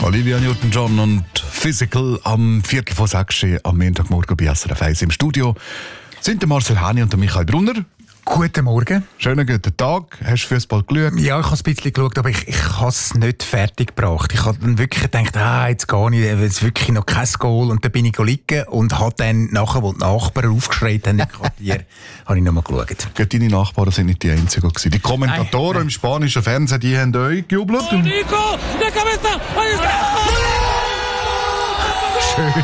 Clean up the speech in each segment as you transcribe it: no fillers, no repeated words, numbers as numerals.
Olivia Newton-John und Physical am 5:45 am Montagmorgen bei SRF 1 im Studio sind der Marcel Hani und der Michael Brunner. Guten Morgen. Schönen guten Tag. Hast du Fußball geschaut? Ja, ich habe ein bisschen geschaut, aber ich habe es nicht fertig gebracht. Ich habe dann wirklich gedacht, jetzt gar nicht, jetzt wirklich noch kein Goal. Und dann bin ich liegen und habe dann nachher, wo die Nachbarn aufgeschreit haben im Quartier, habe ich nochmal geschaut. Deine Nachbarn sind nicht die Einzigen gewesen. Die Kommentatoren im spanischen Fernsehen, die haben euch gejubelt. Nico, de cabeza, ahí está! Schön.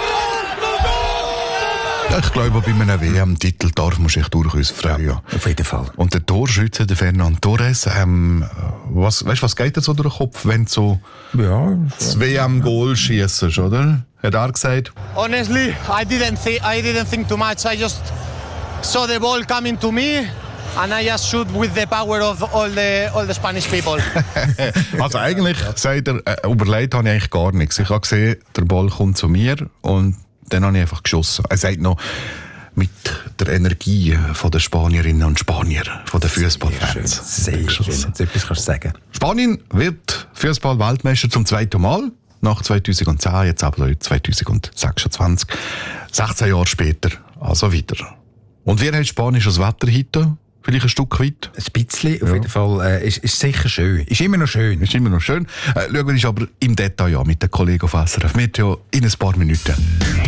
Ich glaube, bei einem WM-Titel darf man sich durchaus freuen. Ja, auf jeden Fall. Und der Torschütze, der Fernando Torres, was geht dir so durch den Kopf, wenn du so das WM-Goal schießt, oder? Hat er gesagt? Honestly, I didn't think too much. I just saw the ball coming to me and I just shoot with the power of all the Spanish people. Also eigentlich, sagt er, überlegt habe ich eigentlich gar nichts. Ich habe gesehen, der Ball kommt zu mir und dann habe ich einfach geschossen. Er sagt noch, mit der Energie der Spanierinnen und Spanier, von den Fußballfans. Sehr schön. Jetzt etwas kannst du sagen. Spanien wird Fußball-Weltmeister zum zweiten Mal. Nach 2010, jetzt aber 2026. 16 Jahre später, also wieder. Und wie hat spanisches Wetter heute? Vielleicht ein Stück weit? Ein bisschen, auf jeden Fall. Ist sicher schön. Ist immer noch schön. Ist immer noch schön. Schauen wir uns aber im Detail an mit den Kollegen auf SRF Meteo in ein paar Minuten.